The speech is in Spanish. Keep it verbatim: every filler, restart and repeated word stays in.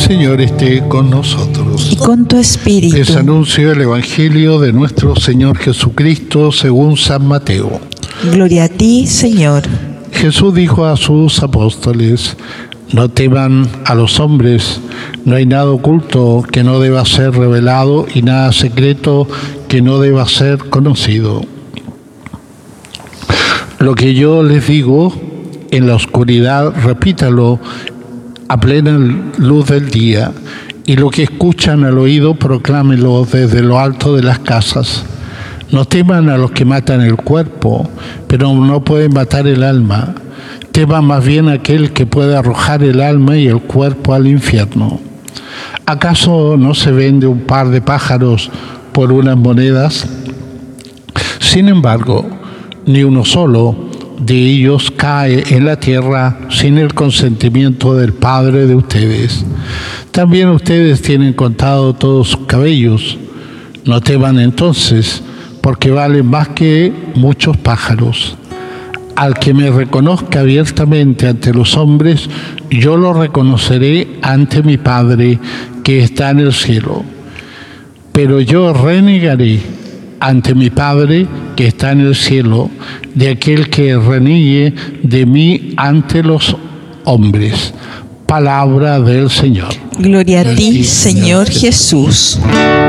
Señor esté con nosotros. Y con tu espíritu. Les anuncio el Evangelio de nuestro Señor Jesucristo según San Mateo. Gloria a ti, Señor. Jesús dijo a sus apóstoles: no teman a los hombres, no hay nada oculto que no deba ser revelado y nada secreto que no deba ser conocido. Lo que yo les digo en la oscuridad, repítalo a plena luz del día, y lo que escuchan al oído, proclámelo desde lo alto de las casas. No teman a los que matan el cuerpo, pero no pueden matar el alma. Teman más bien a aquel que puede arrojar el alma y el cuerpo al infierno. ¿Acaso no se vende un par de pájaros por unas monedas? Sin embargo, ni uno solo de ellos cae en la tierra sin el consentimiento del Padre de ustedes. También ustedes tienen contado todos sus cabellos. No teman entonces, porque valen más que muchos pájaros. Al que me reconozca abiertamente ante los hombres, yo lo reconoceré ante mi Padre que está en el cielo. Pero yo renegaré ante mi Padre que está en el cielo de aquel que reniegue de mí ante los hombres. Palabra del Señor. Gloria a ti, Señor Jesús.